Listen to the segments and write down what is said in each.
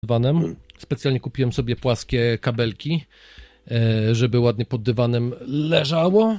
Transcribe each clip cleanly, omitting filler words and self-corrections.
dywanem. Specjalnie kupiłem sobie płaskie kabelki, żeby ładnie pod dywanem leżało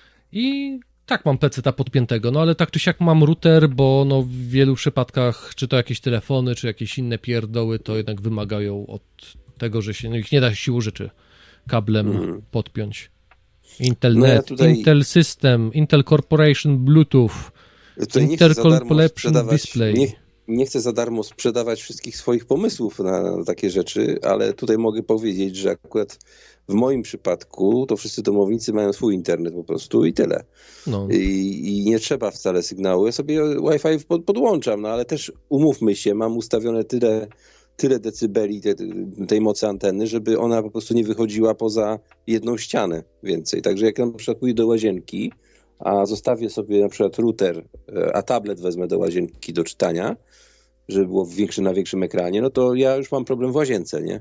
i tak mam peceta podpiętego, no ale tak czy siak mam router, bo no w wielu przypadkach, czy to jakieś telefony, czy jakieś inne pierdoły, to jednak wymagają od tego, że się ich nie da siłą rzeczy kablem podpiąć. Intel Net, Intel System, Intel Corporation Bluetooth, Intercollection Display. Nie chcę za darmo sprzedawać wszystkich swoich pomysłów na takie rzeczy, ale tutaj mogę powiedzieć, że akurat w moim przypadku to wszyscy domownicy mają swój internet po prostu i tyle. No. I nie trzeba wcale sygnału. Ja sobie Wi-Fi podłączam, no ale też umówmy się, mam ustawione tyle decybeli tej mocy anteny, żeby ona po prostu nie wychodziła poza jedną ścianę więcej. Także jak na przykład pójdę do łazienki, a zostawię sobie na przykład router, a tablet wezmę do łazienki do czytania, żeby było na większym ekranie, no to ja już mam problem w łazience, nie?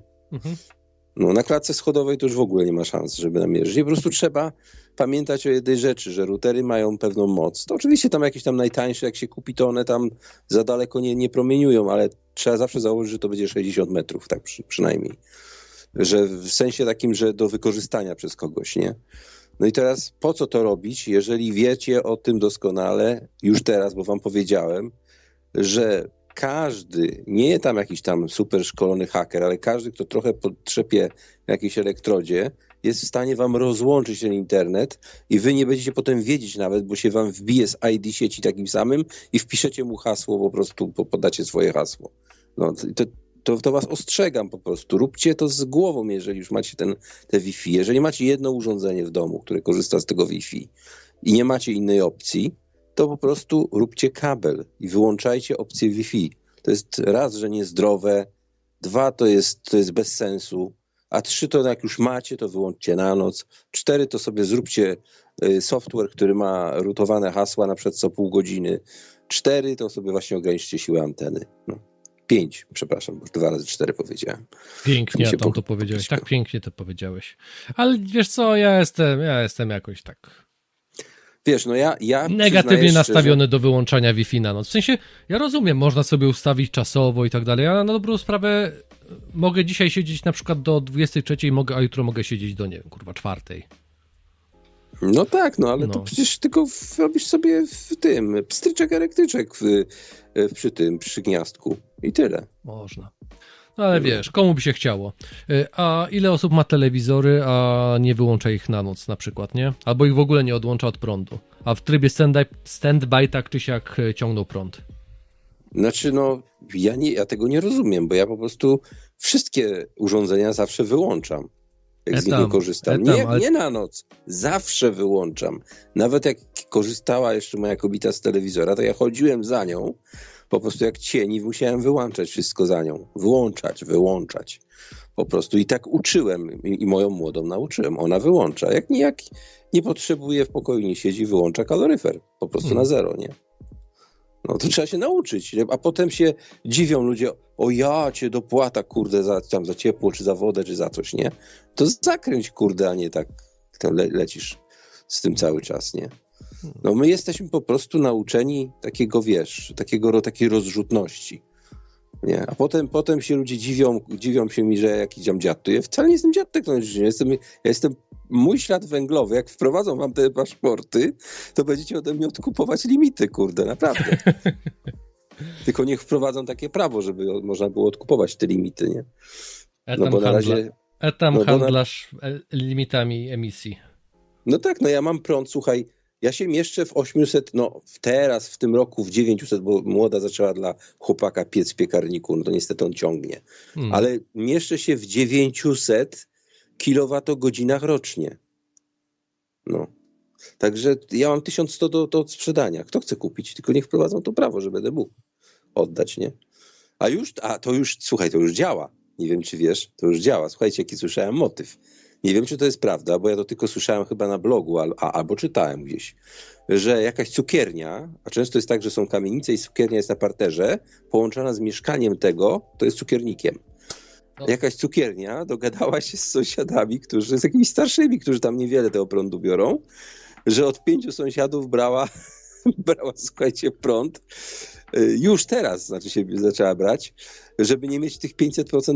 No, na klatce schodowej to już w ogóle nie ma szans, żeby namierzyć. I po prostu trzeba pamiętać o jednej rzeczy, że routery mają pewną moc. To oczywiście tam jakieś tam najtańsze, jak się kupi, to one tam za daleko nie promieniują, ale trzeba zawsze założyć, że to będzie 60 metrów, tak przynajmniej. Że w sensie takim, że do wykorzystania przez kogoś, nie? No i teraz po co to robić, jeżeli wiecie o tym doskonale już teraz, bo wam powiedziałem, że każdy, nie tam jakiś tam super szkolony haker, ale każdy, kto trochę potrzepie w jakiejś elektrodzie, jest w stanie wam rozłączyć ten internet i wy nie będziecie potem wiedzieć nawet, bo się wam wbije z ID sieci takim samym i wpiszecie mu hasło, po prostu podacie swoje hasło. No, to was ostrzegam po prostu. Róbcie to z głową, jeżeli już macie te Wi-Fi. Jeżeli macie jedno urządzenie w domu, które korzysta z tego Wi-Fi i nie macie innej opcji, to po prostu róbcie kabel i wyłączajcie opcję Wi-Fi. To jest raz, że niezdrowe, dwa, to jest bez sensu, a trzy, to jak już macie, to wyłączcie na noc, cztery, to sobie zróbcie software, który ma rutowane hasła na przykład co pół godziny, cztery, to sobie właśnie ograniczcie siłę anteny. No. 5, przepraszam, bo 2 razy 4 powiedziałem. Pięknie tam to powiedziałeś, tak pięknie to powiedziałeś. Ale wiesz co, ja jestem jakoś tak... Wiesz, no ja negatywnie nastawiony do wyłączania Wi-Fi na noc. W sensie, ja rozumiem, można sobie ustawić czasowo i tak dalej, ale na dobrą sprawę mogę dzisiaj siedzieć na przykład do 23, a jutro mogę siedzieć do, nie wiem, 4. No tak, no ale to przecież tylko robisz sobie w tym pstryczek elektryczek przy gniazdku i tyle. Można. No ale wiesz, komu by się chciało. A ile osób ma telewizory, a nie wyłącza ich na noc na przykład, nie? Albo ich w ogóle nie odłącza od prądu. A w trybie stand-by tak czy siak ciągną prąd. Znaczy no, ja tego nie rozumiem, bo ja po prostu wszystkie urządzenia zawsze wyłączam. Jak z niego korzystam. Nie na noc. Zawsze wyłączam. Nawet jak korzystała jeszcze moja kobieta z telewizora, to ja chodziłem za nią po prostu jak cień i musiałem wyłączać wszystko za nią. Wyłączać. Po prostu i tak uczyłem i moją młodą nauczyłem. Ona wyłącza. Jak nie potrzebuje w pokoju, nie siedzi, wyłącza kaloryfer. Po prostu na zero, nie? No to trzeba się nauczyć. A potem się dziwią ludzie, o ja cię dopłata, kurde, za ciepło, czy za wodę, czy za coś, nie? To zakręć, kurde, a nie tak lecisz z tym cały czas, nie? No my jesteśmy po prostu nauczeni takiej rozrzutności, nie? A potem się ludzie dziwią się mi, że jakiś dziad. To ja wcale nie jestem dziad technologiczny, mój ślad węglowy, jak wprowadzą wam te paszporty, to będziecie ode mnie odkupować limity, kurde, naprawdę. Tylko niech wprowadzą takie prawo, żeby można było odkupować te limity, nie? Handlarz limitami emisji. No tak, no ja mam prąd, słuchaj, ja się mieszczę w 800, no teraz w tym roku w 900, bo młoda zaczęła dla chłopaka piec w piekarniku, no to niestety on ciągnie. Ale mieszczę się w 900 kilowatogodzinach rocznie. No. Także ja mam 1100 do sprzedania. Kto chce kupić? Tylko niech wprowadzą to prawo, że będę mógł oddać, nie? Słuchaj, to już działa. Nie wiem, czy wiesz, to już działa. Słuchajcie, jaki słyszałem motyw. Nie wiem, czy to jest prawda, bo ja to tylko słyszałem chyba na blogu albo czytałem gdzieś, że jakaś cukiernia, a często jest tak, że są kamienice i cukiernia jest na parterze, połączona z mieszkaniem to jest cukiernikiem. Jakaś cukiernia dogadała się z sąsiadami, z jakimiś starszymi, którzy tam niewiele tego prądu biorą, że od 5 sąsiadów brała, słuchajcie, prąd już teraz, znaczy się zaczęła brać, żeby nie mieć tych 500%